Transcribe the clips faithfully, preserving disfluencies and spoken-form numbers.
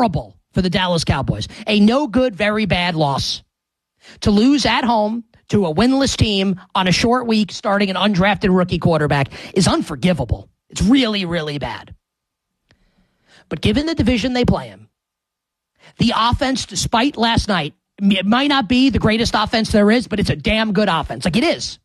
horrible for the Dallas Cowboys. A no good, very bad loss. To lose at home to a winless team on a short week starting an undrafted rookie quarterback is unforgivable. It's really, really bad. But given the division they play in, the offense, despite last night, it might not be the greatest offense there is, but it's a damn good offense. Like it is.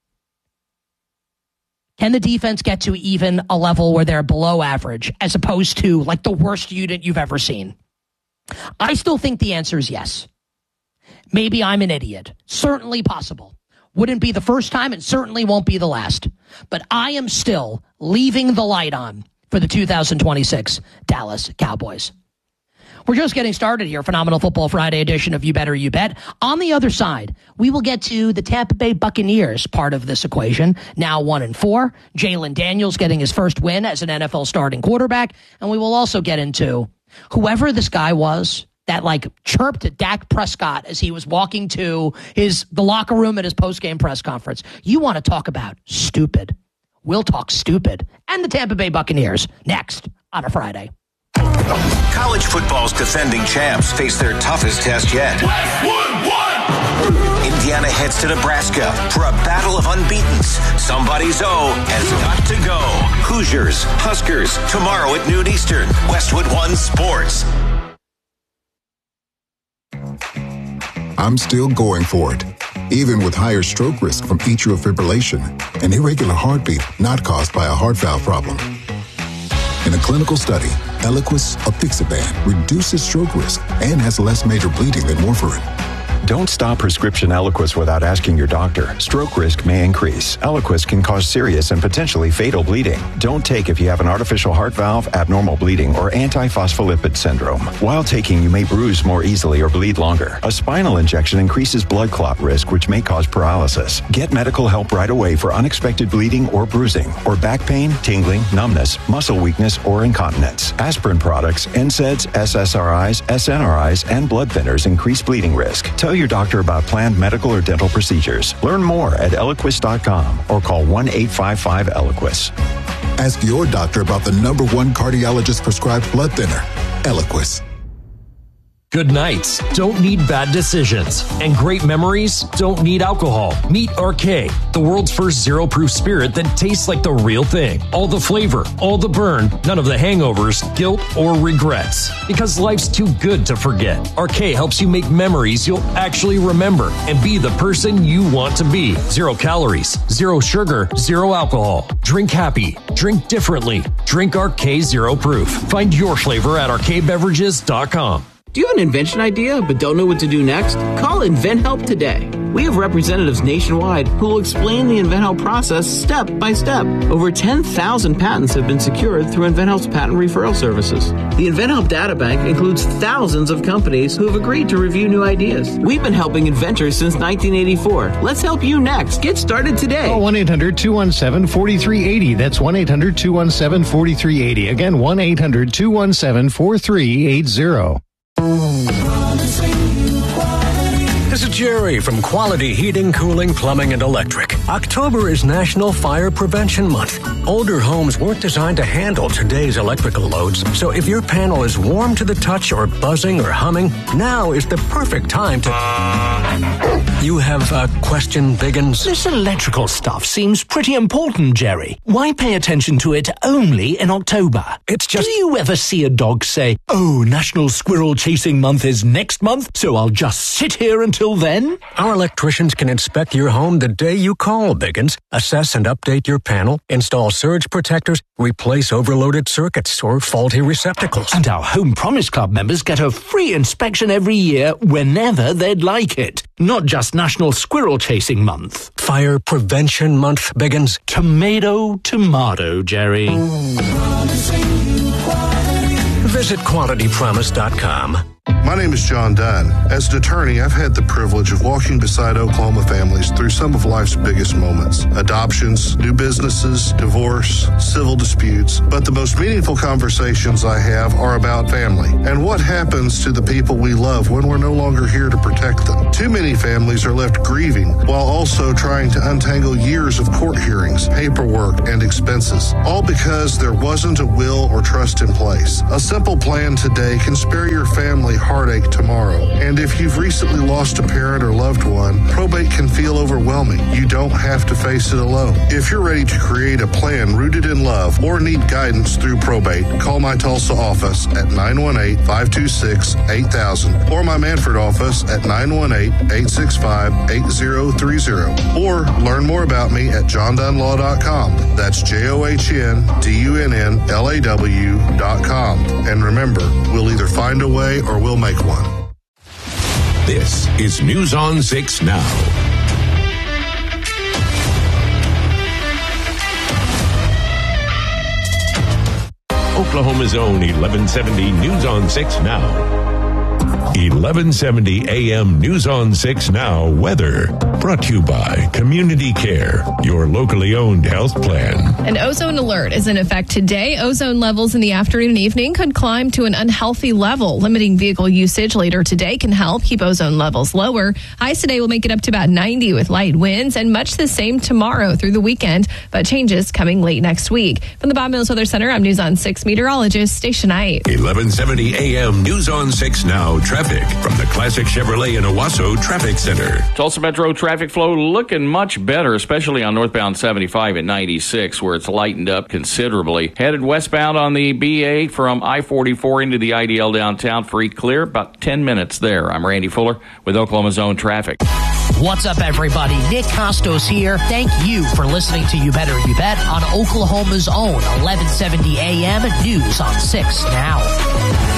Can the defense get to even a level where they're below average as opposed to like the worst unit you've ever seen? I still think the answer is yes. Maybe I'm an idiot. Certainly possible. Wouldn't be the first time and certainly won't be the last. But I am still leaving the light on for the two thousand twenty-six Dallas Cowboys. We're just getting started here. Phenomenal Football Friday edition of You Better You Bet. On the other side, we will get to the Tampa Bay Buccaneers part of this equation. Now one and four. Jalen Daniels getting his first win as an N F L starting quarterback. And we will also get into whoever this guy was that like chirped at Dak Prescott as he was walking to his the locker room at his post-game press conference. You want to talk about stupid. We'll talk stupid. And the Tampa Bay Buccaneers next on a Friday. College football's defending champs face their toughest test yet. Indiana heads to Nebraska for a battle of unbeatens. Somebody's O has got to go. Hoosiers, Huskers, tomorrow at noon Eastern. Westwood One Sports. I'm still going for it, even with higher stroke risk from atrial fibrillation, an irregular heartbeat not caused by a heart valve problem. In a clinical study, Eliquis apixaban reduces stroke risk and has less major bleeding than warfarin. Don't stop prescription Eliquis without asking your doctor. Stroke risk may increase. Eliquis can cause serious and potentially fatal bleeding. Don't take if you have an artificial heart valve, abnormal bleeding, or antiphospholipid syndrome. While taking, you may bruise more easily or bleed longer. A spinal injection increases blood clot risk, which may cause paralysis. Get medical help right away for unexpected bleeding or bruising, or back pain, tingling, numbness, muscle weakness, or incontinence. Aspirin products, N SAIDs, S S R Is, S N R Is, and blood thinners increase bleeding risk. Tell your doctor about planned medical or dental procedures. Learn more at Eliquis dot com or call one eight five five Eliquis. Ask your doctor about the number one cardiologist prescribed blood thinner, Eliquis. Good nights don't need bad decisions, and great memories don't need alcohol. Meet R K, the world's first zero-proof spirit that tastes like the real thing. All the flavor, all the burn, none of the hangovers, guilt, or regrets. Because life's too good to forget. R K helps you make memories you'll actually remember and be the person you want to be. Zero calories, zero sugar, zero alcohol. Drink happy, drink differently. Drink R K Zero Proof. Find your flavor at R K beverages dot com. Do you have an invention idea but don't know what to do next? Call InventHelp today. We have representatives nationwide who will explain the InventHelp process step by step. Over ten thousand patents have been secured through InventHelp's patent referral services. The InventHelp data bank includes thousands of companies who have agreed to review new ideas. We've been helping inventors since nineteen eighty-four. Let's help you next. Get started today. Call one eight hundred two one seven four three eight zero. That's one eight hundred two one seven four three eight zero. Again, one eight hundred two one seven four three eight zero. This is Jerry from Quality Heating, Cooling, Plumbing, and Electric. October is National Fire Prevention Month. Older homes weren't designed to handle today's electrical loads, so if your panel is warm to the touch or buzzing or humming, now is the perfect time to... You have a question, Biggins? This electrical stuff seems pretty important, Jerry. Why pay attention to it only in October? It's just... Do you ever see a dog say, "Oh, National Squirrel Chasing Month is next month, so I'll just sit here until then"? Our electricians can inspect your home the day you call, Biggins, assess and update your panel, install surge protectors, replace overloaded circuits or faulty receptacles. And our Home Promise Club members get a free inspection every year whenever they'd like it. Not just National Squirrel Chasing Month. Fire Prevention Month, Biggins. Tomato, tomato, Jerry. Visit quality promise dot com. My name is John Dunn. As an attorney, I've had the privilege of walking beside Oklahoma families through some of life's biggest moments. Adoptions, new businesses, divorce, civil disputes. But the most meaningful conversations I have are about family and what happens to the people we love when we're no longer here to protect them. Too many families are left grieving while also trying to untangle years of court hearings, paperwork, and expenses, all because there wasn't a will or trust in place. A simple plan today can spare your family heartache tomorrow. And if you've recently lost a parent or loved one, probate can feel overwhelming. You don't have to face it alone. If you're ready to create a plan rooted in love or need guidance through probate, call my Tulsa office at nine one eight, five two six, eight thousand or my Manford office at nine one eight, eight six five, eight zero three zero. Or learn more about me at john dunn law dot com. That's J O H N D U N N L A W dot com. And remember, we'll either find a way or we'll make one. This is News on six Now. Oklahoma's own eleven seventy News on six Now. eleven seventy A M News on six Now weather. Brought to you by Community Care, your locally owned health plan. An ozone alert is in effect today. Ozone levels in the afternoon and evening could climb to an unhealthy level. Limiting vehicle usage later today can help keep ozone levels lower. Highs today will make it up to about ninety with light winds, and much the same tomorrow through the weekend, but changes coming late next week. From the Bob Mills Weather Center, I'm News on six meteorologist Stacia Knight. eleven seventy A M News on six Now traffic from the Classic Chevrolet in Owasso Traffic Center. Tulsa Metro traffic flow looking much better, especially on northbound seventy-five at ninety-six, where it's lightened up considerably. Headed westbound on the B A from I forty-four into the I D L downtown, free clear, about ten minutes there. I'm Randy Fuller with Oklahoma's own traffic. What's up, everybody? Nick Costos here. Thank you for listening to You Better You Bet on Oklahoma's own eleven seventy A M News on six Now.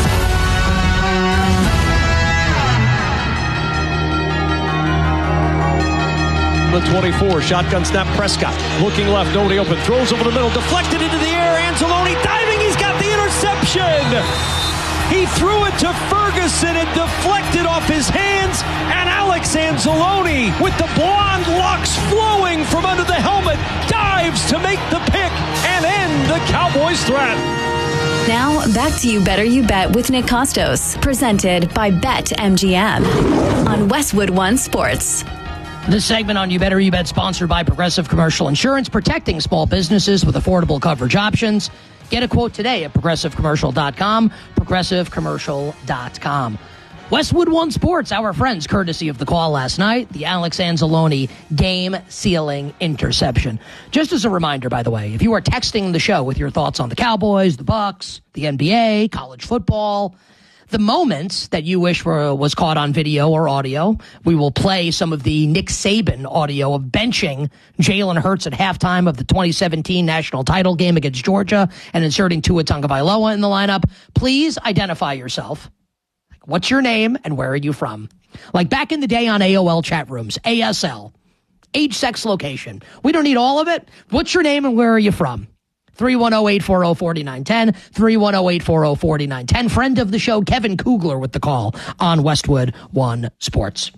The twenty-four, shotgun snap, Prescott looking left, nobody open, throws over the middle, deflected into the air, Anzalone diving, he's got the interception! He threw it to Ferguson and deflected off his hands, and Alex Anzalone, with the blonde locks flowing from under the helmet, dives to make the pick and end the Cowboys' threat. Now, back to You Better You Bet with Nick Costos, presented by BetMGM on Westwood One Sports. This segment on You Better You Bet sponsored by Progressive Commercial Insurance, protecting small businesses with affordable coverage options. Get a quote today at progressive commercial dot com, progressive commercial dot com. Westwood One Sports, our friends, courtesy of the call last night, the Alex Anzalone game-sealing interception. Just as a reminder, by the way, if you are texting the show with your thoughts on the Cowboys, the Bucks, the N B A, college football, the moments that you wish were, was caught on video or audio, we will play some of the Nick Saban audio of benching Jalen Hurts at halftime of the twenty seventeen national title game against Georgia and inserting Tua Tagovailoa in the lineup. Please identify yourself. What's your name and where are you from? Like back in the day on A O L chat rooms, A S L, age, sex, location. We don't need all of it. What's your name and where are you from? three one zero, eight four zero, four nine one zero, three one zero, eight four zero, four nine one zero. Friend of the show, Kevin Kugler, with the call on Westwood One Sports.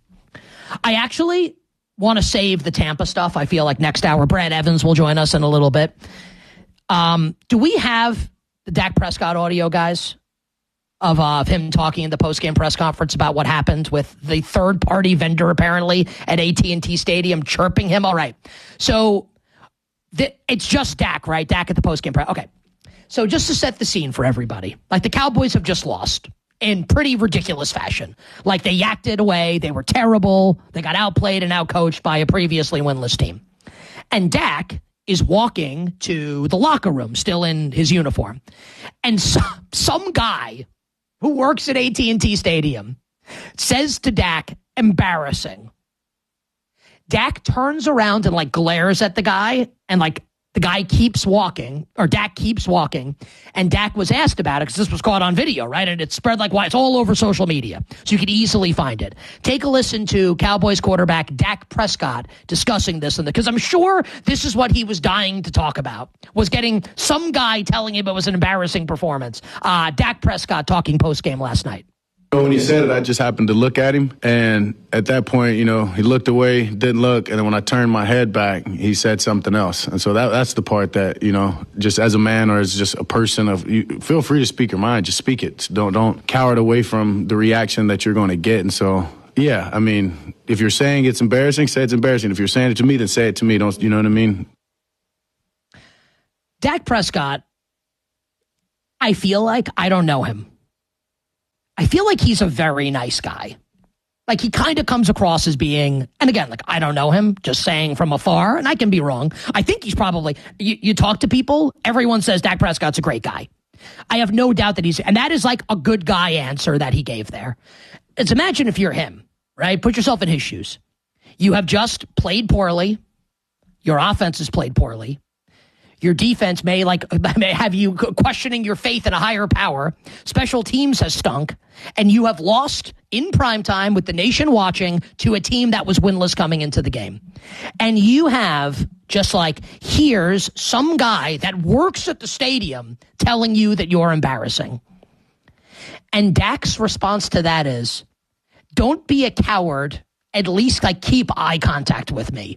I actually want to save the Tampa stuff. I feel like next hour, Brad Evans will join us in a little bit. Um, do we have the Dak Prescott audio, guys, of, uh, of him talking in the postgame press conference about what happened with the third-party vendor, apparently, at A T and T Stadium, chirping him? All right. So the, it's just Dak, right? Dak at the postgame press. Okay. So just to set the scene for everybody, like the Cowboys have just lost in pretty ridiculous fashion. Like they yacked it away. They were terrible. They got outplayed and outcoached by a previously winless team. And Dak is walking to the locker room, still in his uniform. And so, some guy who works at A T and T Stadium says to Dak, embarrassing. Dak turns around and like glares at the guy, and like the guy keeps walking, or Dak keeps walking, and Dak was asked about it because this was caught on video, right? And it spread like why it's all over social media, so you could easily find it. Take a listen to Cowboys quarterback Dak Prescott discussing this, because I'm sure this is what he was dying to talk about, was getting some guy telling him it was an embarrassing performance. Uh, Dak Prescott talking post-game last night. When he said it, I just happened to look at him. And at that point, you know, he looked away, didn't look. And then when I turned my head back, he said something else. And so that, that's the part that, you know, just as a man or as just a person of, you feel free to speak your mind. Just speak it. Don't, don't cower away from the reaction that you're going to get. And so, yeah, I mean, if you're saying it's embarrassing, say it's embarrassing. If you're saying it to me, then say it to me. Don't, you know what I mean? Dak Prescott, I feel like I don't know him. I feel like he's a very nice guy. Like, he kind of comes across as being, and again, like, I don't know him, just saying from afar, and I can be wrong. I think he's probably, you, you talk to people, everyone says Dak Prescott's a great guy. I have no doubt that he's, and that is like a good guy answer that he gave there. It's imagine if you're him, right? Put yourself in his shoes. You have just played poorly. Your offense has played poorly. Your defense may like may have you questioning your faith in a higher power. Special teams has stunk, and you have lost in primetime with the nation watching to a team that was winless coming into the game. And you have just like, here's some guy that works at the stadium telling you that you're embarrassing. And Dak's response to that is, don't be a coward. At least like keep eye contact with me.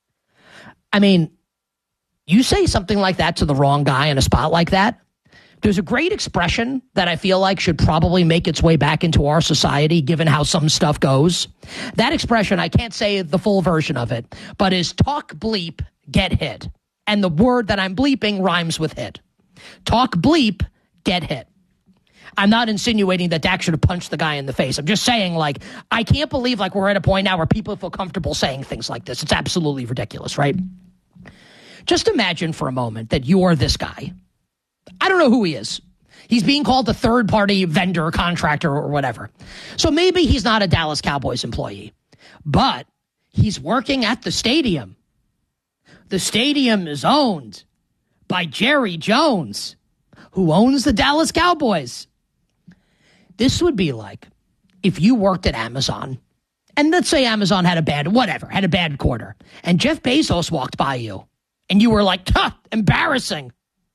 I mean, you say something like that to the wrong guy in a spot like that, there's a great expression that I feel like should probably make its way back into our society, given how some stuff goes. That expression, I can't say the full version of it, but is talk bleep, get hit. And the word that I'm bleeping rhymes with hit. Talk bleep, get hit. I'm not insinuating that Dak should have punched the guy in the face. I'm just saying, like, I can't believe, like, we're at a point now where people feel comfortable saying things like this. It's absolutely ridiculous, right? Just imagine for a moment that you're this guy. I don't know who he is. He's being called a third-party vendor, contractor, or whatever. So maybe he's not a Dallas Cowboys employee, but he's working at the stadium. The stadium is owned by Jerry Jones, who owns the Dallas Cowboys. This would be like if you worked at Amazon, and let's say Amazon had a bad, whatever, had a bad quarter, and Jeff Bezos walked by you, and you were like, huh, embarrassing.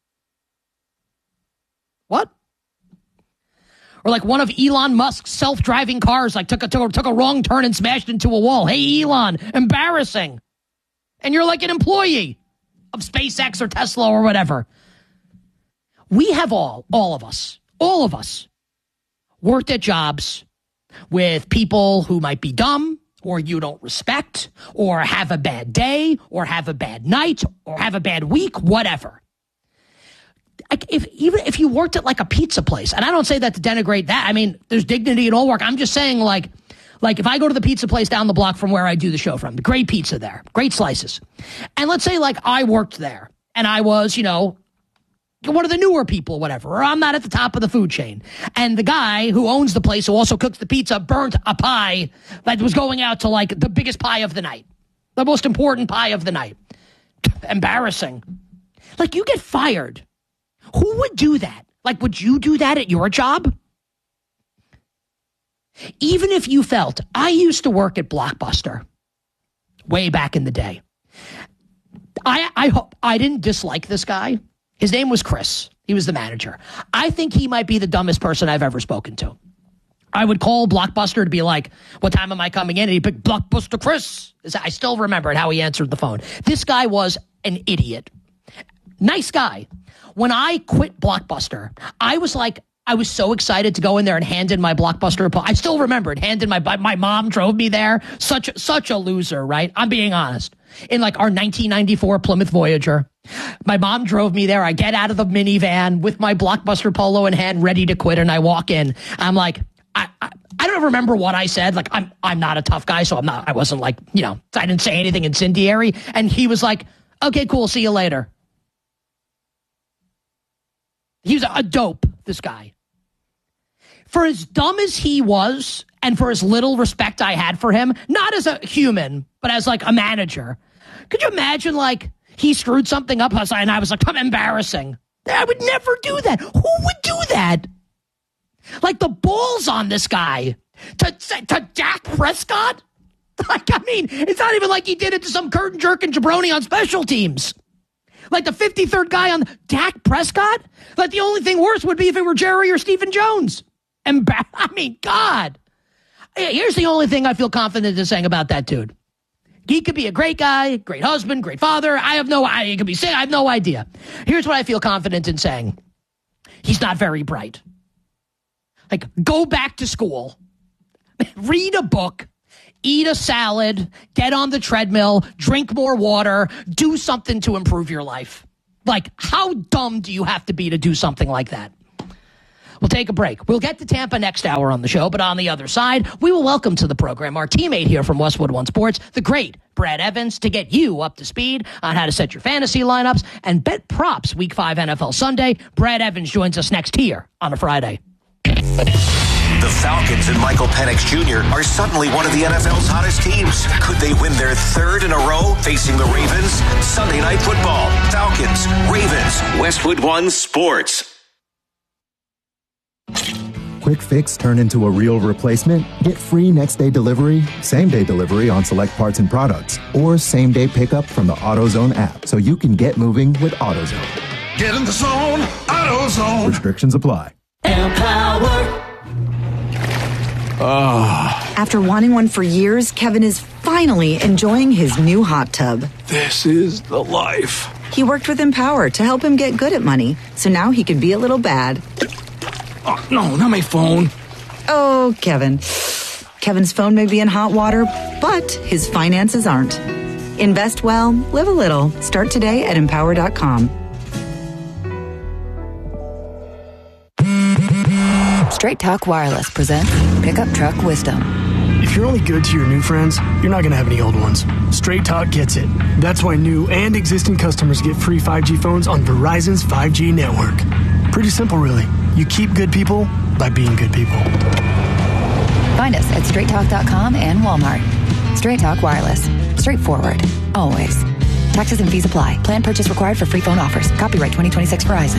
What? Or like one of Elon Musk's self-driving cars like took a, took a, took a wrong turn and smashed into a wall. Hey, Elon, embarrassing. And you're like an employee of SpaceX or Tesla or whatever. We have all, all of us, all of us, worked at jobs with people who might be dumb or you don't respect or have a bad day or have a bad night or have a bad week, whatever. Like if even if you worked at like a pizza place, and I don't say that to denigrate that. I mean, there's dignity in all work. I'm just saying like, like if I go to the pizza place down the block from where I do the show from, great pizza there, great slices. And let's say like I worked there and I was, you know, one of the newer people, whatever, or I'm not at the top of the food chain. And the guy who owns the place, who also cooks the pizza, burnt a pie that was going out to like the biggest pie of the night, the most important pie of the night. Embarrassing. Like you get fired. Who would do that? Like, would you do that at your job? Even if you felt, I used to work at Blockbuster way back in the day. I, I hope I didn't dislike this guy. His name was Chris. He was the manager. I think he might be the dumbest person I've ever spoken to. I would call Blockbuster to be like, what time am I coming in? And he'd pick Blockbuster Chris. I still remember how he answered the phone. This guy was an idiot. Nice guy. When I quit Blockbuster, I was like, I was so excited to go in there and hand in my Blockbuster. I still remember it. Hand in my, my mom drove me there. Such, such a loser, right? I'm being honest. In like our nineteen ninety-four Plymouth Voyager, my mom drove me there. I get out of the minivan with my Blockbuster polo in hand, ready to quit. And I walk in. I'm like, I, I, I don't remember what I said. Like, I'm, I'm not a tough guy. So I'm not, I wasn't like, you know, I didn't say anything incendiary. And he was like, okay, cool. See you later. He was a dope, this guy. For as dumb as he was, and for as little respect I had for him, not as a human, but as like a manager, could you imagine like he screwed something up and I was like, I'm embarrassing. I would never do that. Who would do that? Like the balls on this guy to, to Dak Prescott? Like, I mean, it's not even like he did it to some curtain jerking jabroni on special teams. Like the fifty-third guy on Dak Prescott? Like the only thing worse would be if it were Jerry or Stephen Jones. Embar- I mean, God. Here's the only thing I feel confident in saying about that dude. He could be a great guy, great husband, great father. I have no idea. He could be sick. I have no idea. Here's what I feel confident in saying. He's not very bright. Like, go back to school, read a book, eat a salad, get on the treadmill, drink more water, do something to improve your life. Like, how dumb do you have to be to do something like that? We'll take a break. We'll get to Tampa next hour on the show, but on the other side, we will welcome to the program our teammate here from Westwood One Sports, the great Brad Evans, to get you up to speed on how to set your fantasy lineups and bet props Week five N F L Sunday. Brad Evans joins us next here on a Friday. The Falcons and Michael Penix Junior are suddenly one of the N F L's hottest teams. Could they win their third in a row facing the Ravens? Sunday Night Football. Falcons, Ravens, Westwood One Sports. Quick fix turn into a real replacement? Get free next day delivery, same day delivery on select parts and products, or same day pickup from the AutoZone app so you can get moving with AutoZone. Get in the zone, AutoZone. Restrictions apply. Empower. Oh. After wanting one for years, Kevin is finally enjoying his new hot tub. This is the life. He worked with Empower to help him get good at money, so now he can be a little bad. Oh, no, not my phone. Oh, Kevin. Kevin's phone may be in hot water, but his finances aren't. Invest well, live a little. Start today at empower dot com. Straight Talk Wireless presents Pickup Truck Wisdom. If you're only good to your new friends, you're not going to have any old ones. Straight Talk gets it. That's why new and existing customers get free five G phones on Verizon's five G network. Pretty simple, really. You keep good people by being good people. Find us at straight talk dot com and Walmart. Straight Talk Wireless. Straightforward. Always. Taxes and fees apply. Plan purchase required for free phone offers. Copyright twenty twenty-six Verizon.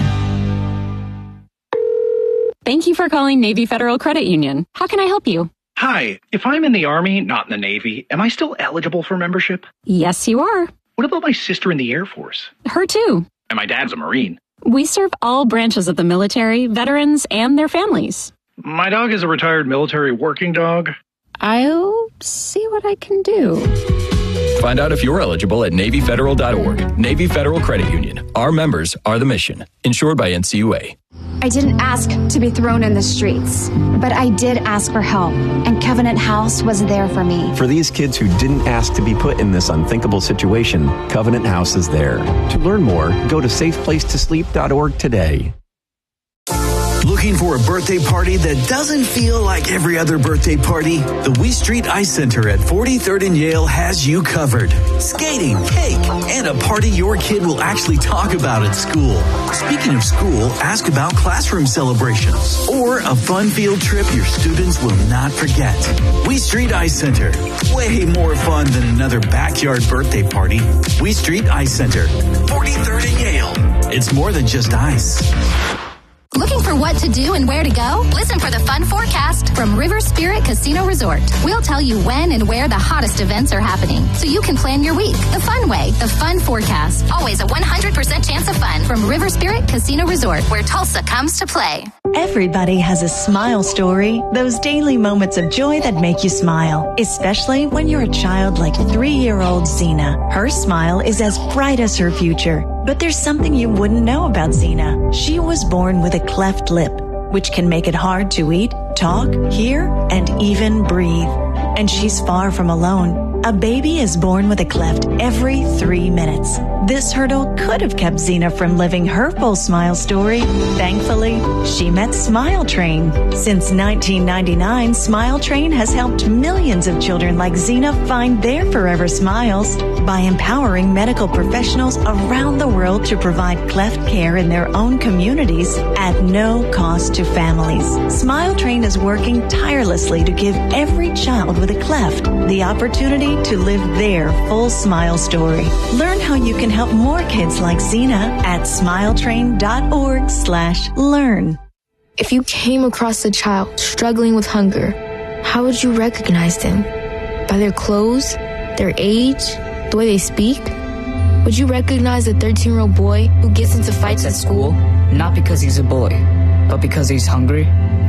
Thank you for calling Navy Federal Credit Union. How can I help you? Hi. If I'm in the Army, not in the Navy, am I still eligible for membership? Yes, you are. What about my sister in the Air Force? Her too. And my dad's a Marine. We serve all branches of the military, veterans, and their families. My dog is a retired military working dog. I'll see what I can do. Find out if you're eligible at Navy Federal dot org. Navy Federal Credit Union. Our members are the mission. Insured by N C U A. I didn't ask to be thrown in the streets, but I did ask for help, and Covenant House was there for me. For these kids who didn't ask to be put in this unthinkable situation, Covenant House is there. To learn more, go to safe place to sleep dot org today. Looking for a birthday party that doesn't feel like every other birthday party? The Wee Street Ice Center at forty-third and Yale has you covered. Skating, cake, and a party your kid will actually talk about at school. Speaking of school, ask about classroom celebrations or a fun field trip your students will not forget. Wee Street Ice Center. Way more fun than another backyard birthday party. Wee Street Ice Center, forty-third and Yale. It's more than just ice. Looking for what to do and where to go? Listen for the fun forecast from River Spirit Casino Resort. We'll tell you when and where the hottest events are happening, so you can plan your week the fun way. The fun forecast. Always a one hundred percent chance of fun from River Spirit Casino Resort, where Tulsa comes to play. Everybody has a smile story. Those daily moments of joy that make you smile, especially when you're a child like three-year-old Zena. Her smile is as bright as her future. But there's something you wouldn't know about Zena. She was born with a cleft lip, which can make it hard to eat, talk, hear, and even breathe. And she's far from alone. A baby is born with a cleft every three minutes. This hurdle could have kept Zena from living her full smile story. Thankfully, she met Smile Train. Since nineteen ninety-nine, Smile Train has helped millions of children like Zena find their forever smiles by empowering medical professionals around the world to provide cleft care in their own communities at no cost to families. Smile Train is working tirelessly to give every child with a cleft the opportunity to live their full smile story. Learn how you can help more kids like Zena at smiletrain dot org slash learn. If you came across a child struggling with hunger, how would you recognize them? By their clothes, their age, the way they speak? Would you recognize a thirteen-year-old boy who gets into fights at school? Not because he's a boy, but because he's hungry?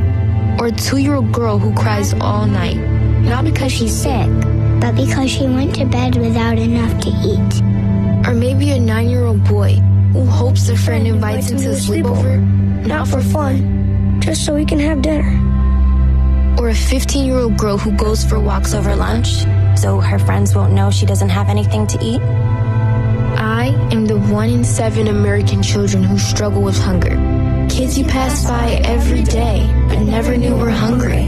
Or a two-year-old girl who cries all night, not because she's sick, but because she went to bed without enough to eat. Or maybe a nine-year-old boy who hopes a friend invites him to a sleepover, not for fun, just so he can have dinner. Or a fifteen-year-old girl who goes for walks over lunch, so her friends won't know she doesn't have anything to eat. I am the one in seven American children who struggle with hunger. Kids you pass by every day, but never knew were hungry.